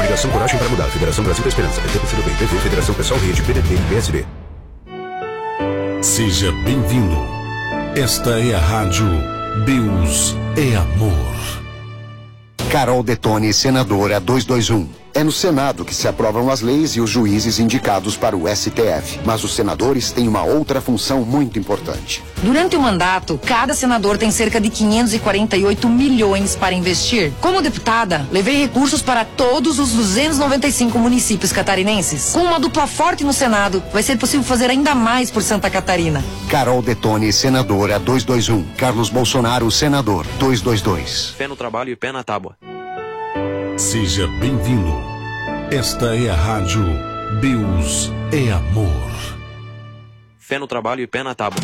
Coligação Coragem para Mudar. Federação Brasil da Esperança. PT, PCdoB, PV, Federação Pessoal, Rede, PDT e PSD. Seja bem-vindo. Esta é a rádio Deus é Amor. Carol Detone, senadora 221. É no Senado que se aprovam as leis e os juízes indicados para o STF. Mas os senadores têm uma outra função muito importante. Durante o mandato, cada senador tem cerca de 548 milhões para investir. Como deputada, levei recursos para todos os 295 municípios catarinenses. Com uma dupla forte no Senado, vai ser possível fazer ainda mais por Santa Catarina. Carol Detone, senadora 221. Carlos Bolsonaro, senador 222. Pé no trabalho e pé na tábua. Seja bem-vindo. Esta é a rádio Deus é Amor. Fé no trabalho e pé na tábua.